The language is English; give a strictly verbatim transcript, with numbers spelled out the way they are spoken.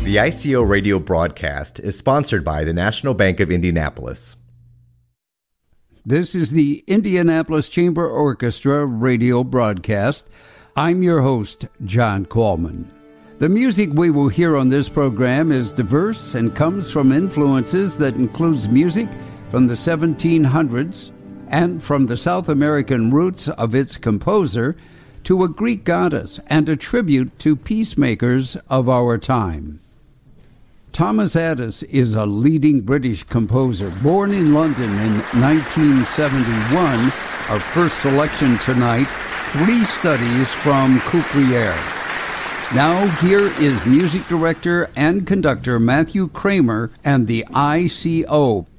The I C O radio broadcast is sponsored by the National Bank of Indianapolis. This is the Indianapolis Chamber Orchestra radio broadcast. I'm your host, John Qualman. The music we will hear on this program is diverse and comes from influences that includes music from the seventeen hundreds and from the South American roots of its composer to a Greek goddess and a tribute to peacemakers of our time. Thomas Addis is a leading British composer, born in London in nineteen seventy-one. Our first selection tonight, Three Studies from Couperin. Now here is music director and conductor Matthew Kramer and the I C O